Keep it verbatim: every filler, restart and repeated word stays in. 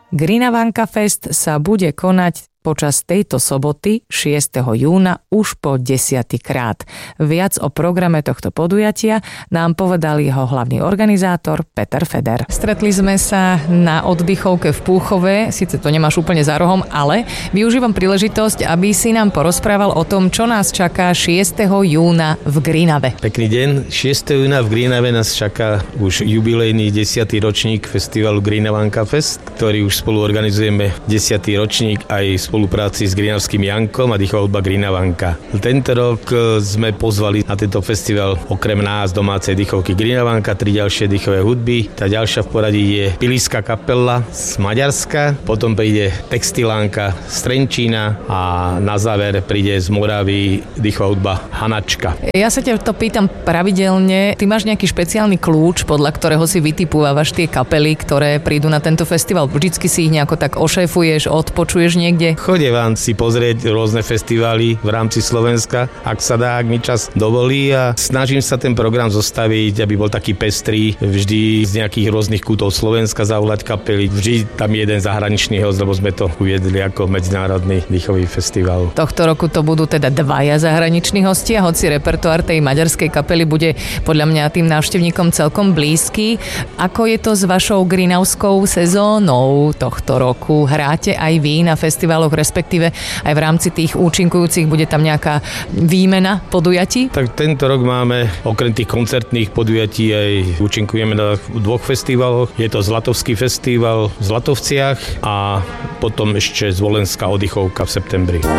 Grinavanka Fest sa bude konať počas tejto soboty šiesteho júna už po desiaty krát. Viac o programe tohto podujatia nám povedal jeho hlavný organizátor Peter Feder. Stretli sme sa na oddychovke v Púchove, síce to nemáš úplne za rohom, ale využívam príležitosť, aby si nám porozprával o tom, čo nás čaká šiesteho júna v Grinave. Pekný deň. šiesteho júna v Grinave nás čaká už jubilejný desiaty ročník festivalu Grinavanka Fest, ktorý už spolu organizujeme desiaty ročník aj spolupráci s grinavským Jankom a dýchová hudba Grinavanka. Tento rok sme pozvali na tento festival okrem nás domácej dýchovky Grinavanka tri ďalšie dýchové hudby. Tá ďalšia v poradí je Pilíska kapela z Maďarska, potom príde Textilánka z Trenčína a na záver príde z Moravy dýchová hudba Hanačka. Ja sa ťa to pýtam pravidelne. Ty máš nejaký špeciálny kľúč, podľa ktorého si vytipovávaš tie kapely, ktoré prídu na tento festival? Vždycky si ich nejako tak ošéfuješ, odpočuješ niekde? Chodím vám si pozrieť rôzne festivály v rámci Slovenska, ak sa dá, ak mi čas dovolí, a snažím sa ten program zostaviť, aby bol taký pestrý, vždy z nejakých rôznych kútov Slovenska zavolať kapely, vždy tam jeden zahraničný host, lebo sme to uviedli ako medzinárodný dýchový festival. Tohto roku to budú teda dvaja zahraniční hostia, hoci repertoár tej maďarskej kapely bude podľa mňa tým návštevníkom celkom blízky. Ako je to s vašou grinavskou sezónou tohto roku? Hráte aj vy na festivaloch, respektíve aj v rámci tých účinkujúcich bude tam nejaká výmena podujatí? Tak tento rok máme okrem tých koncertných podujatí aj účinkujeme na dvoch festivaloch. Je to Zlatovský festival v Zlatovciach a potom ešte Zvolenská oddychovka v septembri.